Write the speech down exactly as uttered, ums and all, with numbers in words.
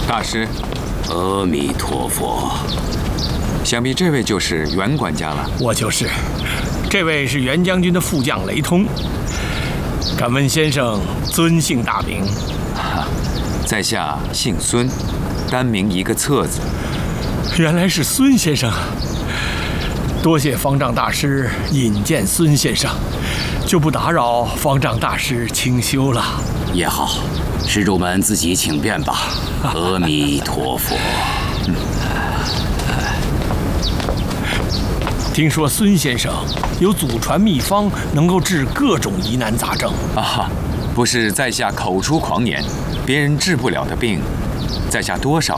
大师， 阿弥陀佛。 想必这位就是袁管家了。 我就是，这位是袁将军的副将雷通。敢问先生尊姓大名？ 哈，在下姓孙，单名一个策字。 原来是孙先生，多谢方丈大师引荐孙先生，就不打扰方丈大师清修了。 也好，施主们自己请便吧。阿弥陀佛。嗯听说孙先生有祖传秘方，能够治各种疑难杂症啊！不是在下口出狂言，别人治不了的病，在下多少